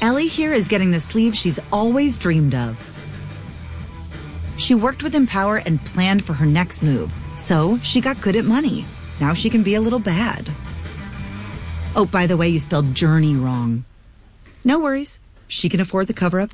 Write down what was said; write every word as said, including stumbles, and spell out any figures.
Ellie here is getting the sleeve she's always dreamed of. She worked with Empower and planned for her next move, so she got good at money. Now she can be a little bad. Oh, by the way, you spelled journey wrong. No worries. She can afford the cover-up